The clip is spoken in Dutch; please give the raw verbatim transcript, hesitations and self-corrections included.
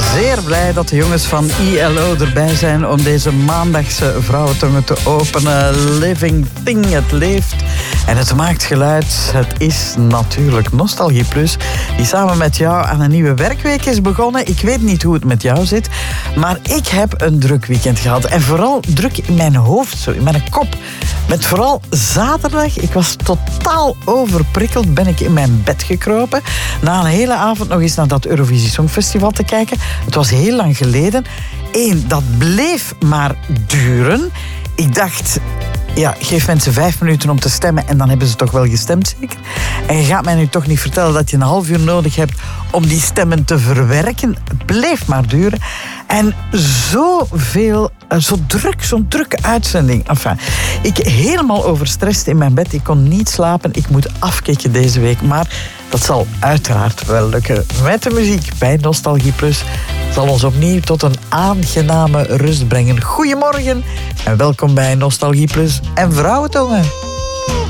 Zeer blij dat de jongens van I L O erbij zijn om deze maandagse vrouwentongen te openen. Living Thing, het leeft en het maakt geluid. Het is natuurlijk Nostalgie Plus, die samen met jou aan een nieuwe werkweek is begonnen. Ik weet niet hoe het met jou zit, maar ik heb een druk weekend gehad. En vooral druk in mijn hoofd, zo in mijn kop. Met vooral zaterdag, ik was totaal overprikkeld, ben ik in mijn bed gekropen. Na een hele avond nog eens naar dat Eurovisie Songfestival te kijken. Het was heel lang geleden. Eén, dat bleef maar duren. Ik dacht, ja, geef mensen vijf minuten om te stemmen en dan hebben ze toch wel gestemd, zeker? En je gaat mij nu toch niet vertellen dat je een half uur nodig hebt om die stemmen te verwerken. Het bleef maar duren. En zoveel, zo druk, zo'n drukke uitzending. Enfin, ik helemaal overstrest in mijn bed. Ik kon niet slapen. Ik moet afkicken deze week. Maar dat zal uiteraard wel lukken. Met de muziek bij Nostalgie Plus zal ons opnieuw tot een aangename rust brengen. Goedemorgen en welkom bij Nostalgie Plus en Vrouwentongen.